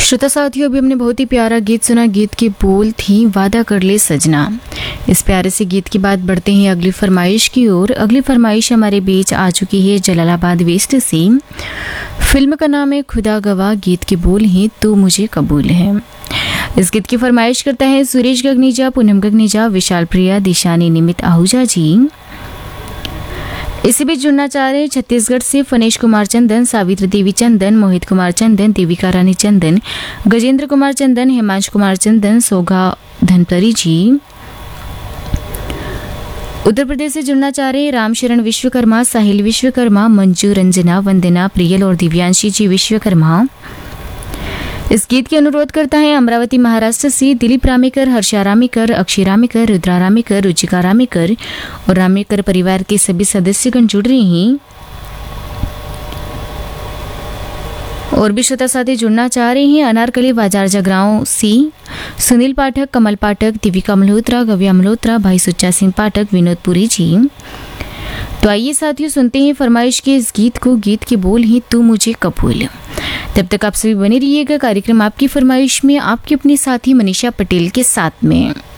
श्रोता साथियों, अभी हमने बहुत ही प्यारा गीत सुना। गीत की बोल थी वादा कर ले सजना। इस प्यारे से गीत के बाद बढ़ते हैं अगली फरमाइश की ओर। अगली फरमाइश हमारे बीच आ चुकी है जलालाबाद वेस्ट से। फिल्म का नाम है खुदा गवाह, गीत के बोल हैं तू मुझे कबूल है। इस गीत की फरमाइश करता है सुरेश गगनीजा, पूनम गगनीजा, विशाल प्रिया, दिशानी, निमित आहूजा जी। इसी बीच जुड़ना चाह रहे छत्तीसगढ़ से फनेश कुमार चंदन, सावित्री देवी चंदन, मोहित कुमार चंदन, देविका रानी चंदन, गजेंद्र कुमार चंदन, हेमांश कुमार चंदन, सोगा धनपरी जी। उत्तर प्रदेश से जुड़ना चाह रहे रामशरण विश्वकर्मा, साहिल विश्वकर्मा, मंजू, रंजना, वंदना, प्रियल और दिव्यांशी जी विश्वकर्मा। इस गीत की अनुरोध करता है अमरावती महाराष्ट्र से दिलीप रामेकर, हर्षा रामेकर, अक्षय रामेकर, रुद्रा रामेकर, रुचिका रामेकर और रामेकर परिवार के सभी सदस्यगण जुड़ रहे हैं। और भी श्रोता साथी जुड़ना चाह रहे हैं अनारकली बाजार जगरांव सी, सुनील पाठक, कमल पाठक, दीपिका मल्होत्रा, गव्या मल्होत्रा, भाई सुच्चा सिंह पाठक, विनोदपुरी जी। तो आइए साथियों सुनते हैं फरमाइश के इस गीत को। गीत के बोल हैं तू मुझे कबूल। तब तक आप सभी बने रहिएगा कार्यक्रम आपकी फरमाइश में आपके अपने साथी मनीषा पटेल के साथ में।